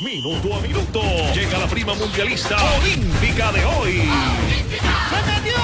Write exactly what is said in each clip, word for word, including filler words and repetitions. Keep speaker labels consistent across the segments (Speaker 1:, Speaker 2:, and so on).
Speaker 1: Minuto a minuto. Llega la prima mundialista olímpica de hoy.
Speaker 2: ¡Se metió!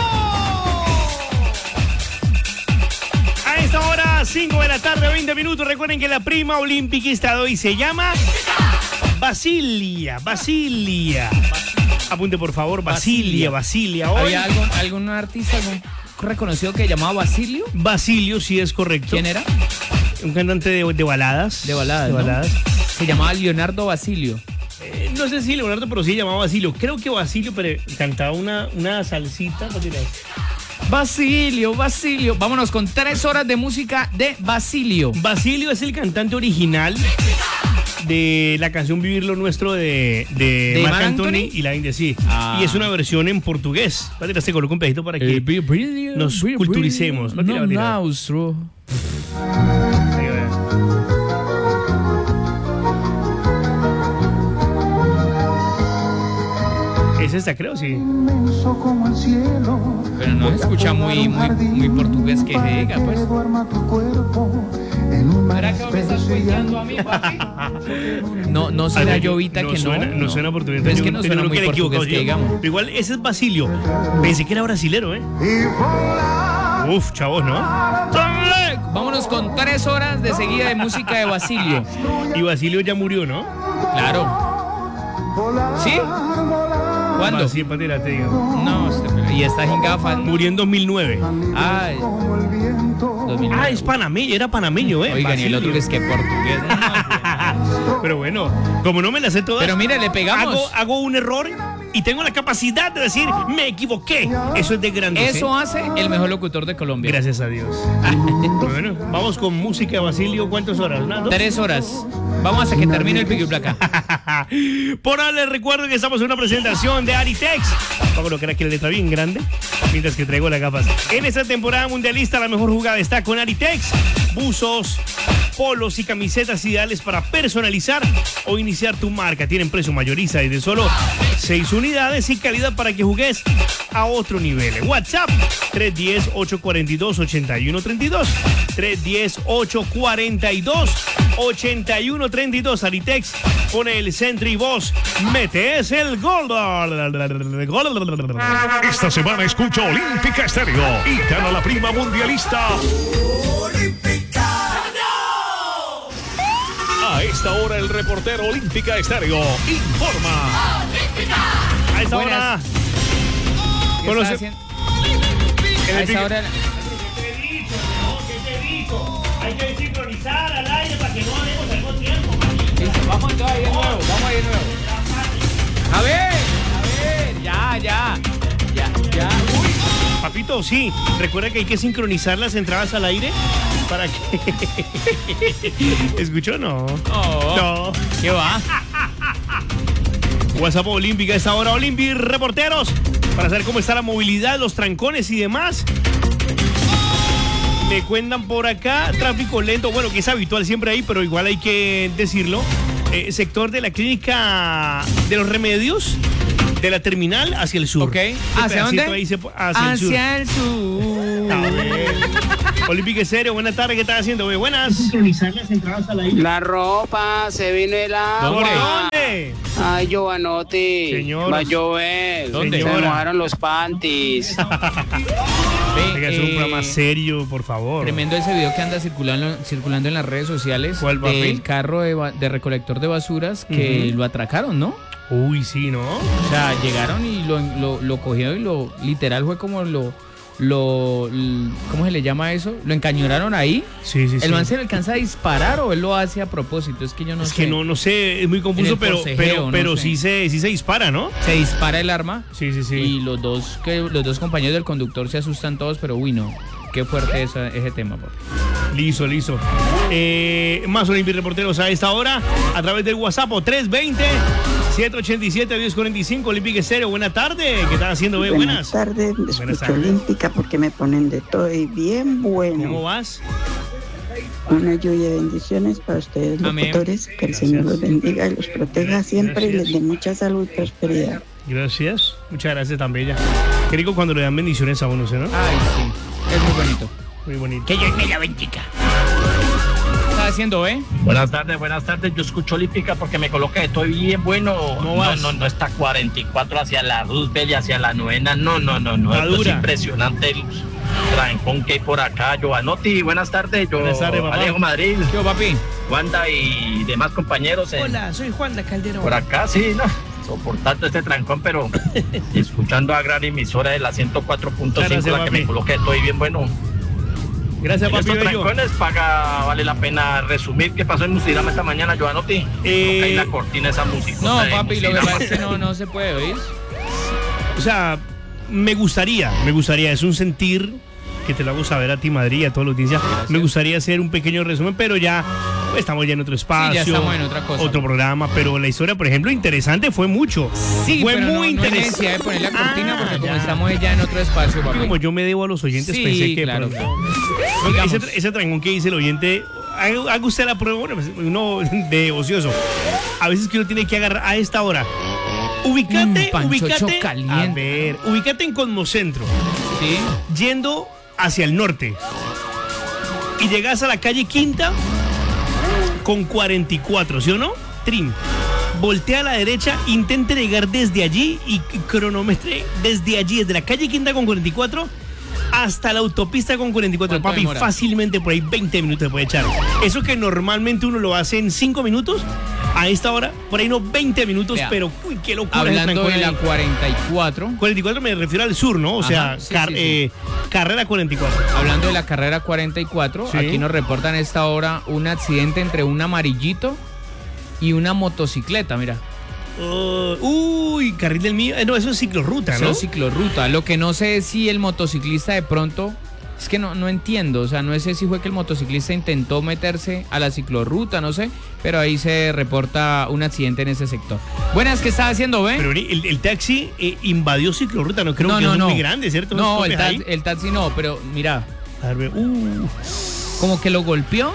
Speaker 3: A esta hora, cinco de la tarde, veinte minutos. Recuerden que la prima olímpica de hoy se llama Basilia. Basilia. Apunte, por favor, Basilia, Basilia. Hoy.
Speaker 2: ¿Había algún, algún artista algún reconocido que llamaba Basilio?
Speaker 3: Basilio, sí es correcto.
Speaker 2: ¿Quién era?
Speaker 3: Un cantante de, de baladas.
Speaker 2: De baladas,
Speaker 3: De
Speaker 2: ¿no?
Speaker 3: baladas.
Speaker 2: Se llamaba Leonardo Basilio.
Speaker 3: Eh, no sé si Leonardo, pero sí llamaba Basilio. Creo que Basilio pero cantaba una, una salsita.
Speaker 2: Basilio, Basilio. Vámonos con tres horas de música de Basilio.
Speaker 3: Basilio es el cantante original de la canción Vivir lo Nuestro de, de,
Speaker 2: ¿De
Speaker 3: Marc
Speaker 2: Marc
Speaker 3: Anthony,
Speaker 2: Anthony?
Speaker 3: y la India, sí.
Speaker 2: Ah.
Speaker 3: Y es una versión en portugués. Patria, se coloca un pedacito para que
Speaker 2: Eh, brillo,
Speaker 3: nos
Speaker 2: brillo,
Speaker 3: culturicemos.
Speaker 2: brillo,
Speaker 3: Va a tirar, va a tirar.
Speaker 2: no naustro.
Speaker 3: Ahí va. Es esta, creo, sí.
Speaker 2: Pero no se escucha muy, muy, muy portugués que se diga, pues. ¿Para qué me estás cuidando a mí, papi? No, no será
Speaker 3: Ay,
Speaker 2: Jovita
Speaker 3: no
Speaker 2: que
Speaker 3: suena,
Speaker 2: no.
Speaker 3: no suena portugués.
Speaker 2: Pero es que no
Speaker 3: Pero
Speaker 2: suena muy
Speaker 3: que le
Speaker 2: portugués
Speaker 3: equivoco
Speaker 2: que
Speaker 3: yo.
Speaker 2: digamos.
Speaker 3: Pero igual, ese es Basilio. Pensé que era brasilero, ¿eh? Uf, chavos, ¿no?
Speaker 2: Vámonos con tres horas de seguida de música de Basilio.
Speaker 3: Y Basilio ya murió, ¿no?
Speaker 2: Claro. ¿Sí? ¿Cuándo?
Speaker 3: Sí, patera, te digo.
Speaker 2: No, este- y está sin gafas.
Speaker 3: Murió en dos mil nueve.
Speaker 2: Ay. dos mil nueve.
Speaker 3: Ah, es panameño, era panameño, ¿eh?
Speaker 2: Oigan, y el
Speaker 3: Basilio.
Speaker 2: otro que es que portugués.
Speaker 3: Pero bueno, como no me la sé todas,
Speaker 2: Pero mire, le pegamos.
Speaker 3: hago, hago un error y tengo la capacidad de decir, me equivoqué. Eso es de grandes.
Speaker 2: Eso
Speaker 3: ¿eh?
Speaker 2: hace el mejor locutor de Colombia.
Speaker 3: Gracias a Dios. Bueno, vamos con música de Basilio. ¿Cuántas horas? ¿Una, dos?
Speaker 2: Tres horas. Vamos hasta que termine el pico y placa.
Speaker 3: Por ahora les recuerdo que estamos en una presentación de Aritex. Para colocar aquí la letra bien grande, mientras que traigo las gafas. En esta temporada mundialista, la mejor jugada está con Aritex. Buzos, polos y camisetas ideales para personalizar o iniciar tu marca. Tienen precio mayoriza desde solo seis unidades y calidad para que jugues a otro nivel. WhatsApp tres uno cero, ocho cuatro dos, ocho uno tres dos. tres uno cero, ocho cuatro dos, ocho uno tres dos. Aritex, pone el centro y vos metes el gol.
Speaker 1: Esta semana escucha Olímpica Estéreo y gana la prima mundialista. A esta hora el reportero Olímpica Estéreo informa.
Speaker 3: A esta
Speaker 2: Buenas.
Speaker 3: hora.
Speaker 2: ¿Qué
Speaker 3: Conoce-
Speaker 2: está haciendo?
Speaker 3: En
Speaker 2: A
Speaker 3: el
Speaker 2: esa
Speaker 3: pico-
Speaker 2: hora.
Speaker 3: ¿Qué te he dicho? No, ¿qué te he dicho? Hay que sincronizar al aire para que no hablemos al mismo tiempo.
Speaker 2: Listo, vamos entonces ahí de nuevo. Vamos ahí de nuevo. A ver, a ver. Ya, ya. Ya, ya. Uy.
Speaker 3: Papito, sí. Recuerda que hay que sincronizar las entradas al aire para que. ¿Escuchó? No.
Speaker 2: Oh,
Speaker 3: No.
Speaker 2: ¿Qué va?
Speaker 3: WhatsApp Olímpica, esta hora Olímpica, reporteros, para saber cómo está la movilidad, los trancones y demás. Me cuentan por acá, tráfico lento, bueno, que es habitual siempre ahí, pero igual hay que decirlo. Eh, sector de la clínica de los remedios, de la terminal hacia el sur.
Speaker 2: Ok.
Speaker 3: Ese
Speaker 2: ¿Hacia
Speaker 3: pedacito
Speaker 2: dónde?
Speaker 3: ahí se- hacia,
Speaker 2: Hacia
Speaker 3: el
Speaker 2: el sur.
Speaker 3: sur. A ver. Olímpica serio, buenas tardes, ¿qué estás haciendo? Güey? Buenas. Sincronizar las entradas al aire.
Speaker 4: La ropa, se vino el agua.
Speaker 3: ¿Dónde? ¿Dónde?
Speaker 4: Ay, Giovanotti.
Speaker 3: Señor.
Speaker 4: Va a llover.
Speaker 2: ¿Dónde?
Speaker 4: Se
Speaker 3: Señora.
Speaker 4: mojaron los panties.
Speaker 2: Ve,
Speaker 3: Hay que hacer un
Speaker 2: eh,
Speaker 3: programa serio, por favor.
Speaker 2: Tremendo ese video que anda circulando, circulando en las redes sociales.
Speaker 3: ¿Cuál, papi?
Speaker 2: del carro de, ba- de recolector de basuras que
Speaker 3: Ujú.
Speaker 2: lo atracaron, ¿no?
Speaker 3: Uy, sí, ¿no?
Speaker 2: O sea, llegaron y lo, lo, lo cogieron y lo literal fue como lo, lo, l- ¿cómo se le llama eso? Lo encañonaron ahí.
Speaker 3: Sí, sí, sí.
Speaker 2: ¿El man se le alcanza a disparar o él lo hace a propósito? Es que yo no
Speaker 3: es
Speaker 2: sé.
Speaker 3: que no, no sé, es muy
Speaker 2: En
Speaker 3: confuso,
Speaker 2: el
Speaker 3: pero,
Speaker 2: forcejeo,
Speaker 3: pero,
Speaker 2: no
Speaker 3: pero
Speaker 2: sé.
Speaker 3: sí, se, sí se dispara, ¿no?
Speaker 2: Se dispara el arma
Speaker 3: Sí, sí, sí.
Speaker 2: y los dos, que, los dos compañeros del conductor se asustan todos, pero uy, no. Qué fuerte esa- ese tema, papi.
Speaker 3: Listo, listo. Eh, más Olímpica Reporteros a esta hora, a través del WhatsApp tres dos cero, siete ocho siete, uno cero cuatro cinco, Olímpica Estéreo. Buenas tardes, ¿qué están haciendo? Buenas,
Speaker 5: Buenas tardes,
Speaker 3: Buenas
Speaker 5: escucho
Speaker 3: tardes.
Speaker 5: Olímpica porque me ponen de todo y bien bueno.
Speaker 3: ¿Cómo vas?
Speaker 5: Una lluvia de bendiciones para ustedes,
Speaker 2: Amén.
Speaker 5: locutores. Que el Señor los bendiga y los proteja siempre y les dé mucha salud y prosperidad.
Speaker 3: Gracias. Muchas gracias, tan bella. Qué rico cuando le dan bendiciones a uno, ¿sí, no?
Speaker 2: Ay, sí. Es muy bonito.
Speaker 3: Muy bonito.
Speaker 2: Que Dios me la bendiga. haciendo, eh?
Speaker 6: Buenas tardes, buenas tardes. Yo escucho Olímpica porque me coloqué, estoy bien bueno.
Speaker 3: ¿Cómo
Speaker 6: No,
Speaker 3: vas?
Speaker 6: no, no está cuarenta y cuatro hacia la Roosevelt y hacia la novena. No, no, no, no.
Speaker 3: Está
Speaker 6: Esto es
Speaker 3: dura.
Speaker 6: impresionante el trancón que hay por acá. Giovanotti, buenas tardes. Yo,
Speaker 3: Buenas tardes, papá.
Speaker 6: Alejo Madrid,
Speaker 2: ¿Qué hubo, papi?
Speaker 6: Wanda y demás compañeros. en-
Speaker 3: Hola, soy Juan de Calderón.
Speaker 6: Por acá, sí, no. Soportando este trancón, pero escuchando a gran emisora de la ciento cuatro punto
Speaker 3: Muchas
Speaker 6: cinco,
Speaker 3: gracias,
Speaker 6: la que
Speaker 3: papi.
Speaker 6: me coloqué, estoy bien bueno.
Speaker 3: Gracias,
Speaker 6: En
Speaker 3: papi
Speaker 6: estos
Speaker 3: bello.
Speaker 6: trancones paga, vale la pena resumir qué pasó en Musirama esta mañana, Giovanotti.
Speaker 3: Eh,
Speaker 6: Coloca ahí la cortina esa música.
Speaker 2: No, papi, lo que pasa es que no, no se puede oír.
Speaker 3: O sea, me gustaría, me gustaría, es un sentir que te lo hago saber a ti, Madrid, y a toda la audiencia.
Speaker 2: Gracias.
Speaker 3: Me gustaría hacer un pequeño resumen, pero ya pues, estamos ya en otro espacio.
Speaker 2: Sí, ya estamos en otra cosa.
Speaker 3: Otro programa, pero la historia, por ejemplo, interesante fue mucho.
Speaker 2: Sí,
Speaker 3: fue
Speaker 2: pero no-
Speaker 3: muy
Speaker 2: no hay
Speaker 3: interesante.
Speaker 2: necesidad de poner la cortina porque
Speaker 3: Ah,
Speaker 2: como
Speaker 3: ya.
Speaker 2: estamos ya en otro espacio, papi.
Speaker 3: Como yo me debo a los oyentes,
Speaker 2: Sí,
Speaker 3: pensé que de
Speaker 2: claro.
Speaker 3: pronto-
Speaker 2: Digamos.
Speaker 3: ese, ese trancón que dice el oyente, haga haga usted la prueba, bueno, pues, uno de ocioso. A veces que uno tiene que agarrar a esta hora. Ubicate,
Speaker 2: Mm, panchocho
Speaker 3: ubicate.
Speaker 2: caliente.
Speaker 3: A ver, ubicate en Cosmocentro,
Speaker 2: Sí.
Speaker 3: yendo hacia el norte. Y llegas a la calle Quinta con cuarenta y cuatro, ¿sí o no? Trim. Voltea a la derecha, intente llegar desde allí y cronometre desde allí, desde la calle Quinta con cuarenta y cuatro hasta la autopista con cuarenta y cuatro.
Speaker 2: ¿Cuánto
Speaker 3: Papi,
Speaker 2: demora?
Speaker 3: fácilmente por ahí veinte minutos se puede echar. Eso que normalmente uno lo hace en cinco minutos, a esta hora, por ahí no veinte minutos,
Speaker 2: Vea,
Speaker 3: pero uy, qué locura. ese
Speaker 2: Hablando
Speaker 3: trancón
Speaker 2: de la
Speaker 3: ahí.
Speaker 2: cuarenta y cuatro,
Speaker 3: cuarenta y cuatro me refiero al sur, ¿no? O
Speaker 2: Ajá,
Speaker 3: sea,
Speaker 2: sí,
Speaker 3: car-
Speaker 2: sí, sí.
Speaker 3: eh, carrera cuarenta y cuatro.
Speaker 2: hablando de la carrera cuarenta y cuatro,
Speaker 3: Sí.
Speaker 2: aquí nos reportan a esta hora un accidente entre un amarillito y una motocicleta, mira.
Speaker 3: Uh, uy, carril del mío. Eh, no, eso es ciclorruta,
Speaker 2: Eso
Speaker 3: ¿no?
Speaker 2: es ciclorruta. Lo que no sé es si el motociclista de pronto, es que no, no entiendo, o sea, no sé si fue que el motociclista intentó meterse a la ciclorruta, no sé, pero ahí se reporta un accidente en ese sector. Buenas, ¿qué está haciendo, ve?
Speaker 3: Pero el, el taxi eh, invadió ciclorruta, no creo
Speaker 2: no,
Speaker 3: que
Speaker 2: no,
Speaker 3: es
Speaker 2: no.
Speaker 3: muy grande, ¿cierto?
Speaker 2: No,
Speaker 3: Esos
Speaker 2: el,
Speaker 3: topes
Speaker 2: ta-
Speaker 3: ahí.
Speaker 2: el taxi no, pero mira,
Speaker 3: A ver, ve, uh,
Speaker 2: como que lo golpeó.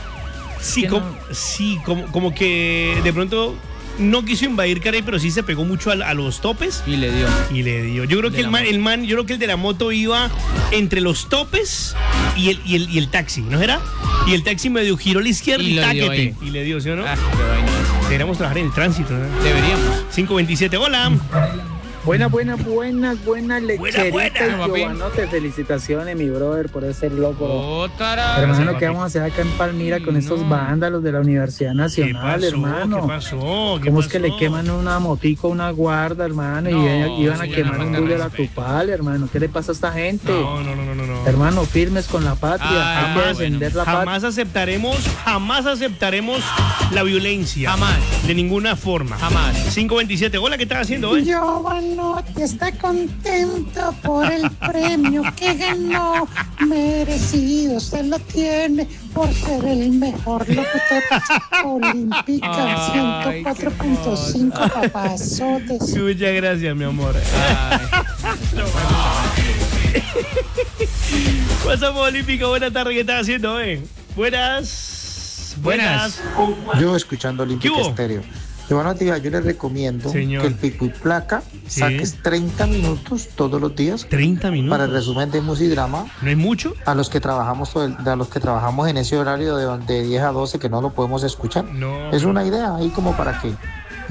Speaker 3: sí,
Speaker 2: que
Speaker 3: como,
Speaker 2: no-
Speaker 3: sí como, como que de pronto no quiso invadir Caray, pero sí se pegó mucho a, a los topes
Speaker 2: Y le dio.
Speaker 3: y le dio. Yo creo
Speaker 2: De
Speaker 3: que el
Speaker 2: la
Speaker 3: man,
Speaker 2: moto.
Speaker 3: el man, yo creo que el de la moto iba entre los topes y el, y el, y el taxi, ¿no era? Y el taxi medio giró a la izquierda
Speaker 2: Y
Speaker 3: y,
Speaker 2: lo dio
Speaker 3: táquete.
Speaker 2: ahí.
Speaker 3: Y le dio, ¿sí o no?
Speaker 2: Ah, qué vaina.
Speaker 3: Deberíamos trabajar en el tránsito, ¿no?
Speaker 2: Deberíamos.
Speaker 3: cinco veintisiete, hola.
Speaker 7: Buenas, buenas, buenas, buenas lecherita
Speaker 3: buena,
Speaker 7: y
Speaker 2: papi.
Speaker 7: Giovanote. Felicitaciones, mi brother, por ese loco.
Speaker 2: Otra.
Speaker 7: Hermano,
Speaker 3: papi.
Speaker 7: ¿qué vamos a hacer acá en Palmira con
Speaker 2: No.
Speaker 7: estos vándalos de la Universidad
Speaker 3: ¿Qué
Speaker 7: Nacional,
Speaker 3: pasó?
Speaker 7: hermano?
Speaker 3: ¿Qué pasó? ¿Qué
Speaker 7: ¿Cómo es que le
Speaker 3: pasó?
Speaker 7: queman una motico a una guarda, hermano?
Speaker 2: No,
Speaker 7: y iban a
Speaker 2: señor,
Speaker 7: quemar
Speaker 2: no
Speaker 7: un
Speaker 2: falta
Speaker 7: bully a la
Speaker 2: respeto.
Speaker 7: Tupal, hermano. ¿Qué le pasa a esta gente?
Speaker 3: No, no, no, no, no, no.
Speaker 7: Hermano, firmes con la patria.
Speaker 2: Ah,
Speaker 7: Hay que
Speaker 2: bueno.
Speaker 7: defender la patria.
Speaker 3: Jamás aceptaremos, jamás aceptaremos la violencia.
Speaker 2: Jamás.
Speaker 3: De ninguna forma.
Speaker 2: Jamás.
Speaker 3: cinco veintisiete, hola, ¿qué estás haciendo hoy?
Speaker 8: Giovanotti está contento por el premio que ganó, merecido se lo tiene por ser el mejor locutor olímpica
Speaker 2: Ay,
Speaker 8: ciento cuatro punto cinco papazotes.
Speaker 3: Muchas gracias, mi amor.
Speaker 2: Ay,
Speaker 3: Pasamos Olímpico, buenas tardes, ¿qué estás haciendo hoy? Buenas.
Speaker 2: Buenas.
Speaker 9: Yo escuchando Olímpica
Speaker 3: ¿Qué hubo?
Speaker 9: Estéreo. Giovanotti, yo les recomiendo
Speaker 3: Señor.
Speaker 9: que el pico y placa
Speaker 3: Sí.
Speaker 9: saques treinta minutos todos los días
Speaker 3: treinta minutos.
Speaker 9: para el resumen de Musidrama
Speaker 3: ¿No es mucho?
Speaker 9: a los que trabajamos todo el- a los que trabajamos en ese horario de, de diez a doce que no lo podemos escuchar.
Speaker 3: No.
Speaker 9: Es una idea ahí como para que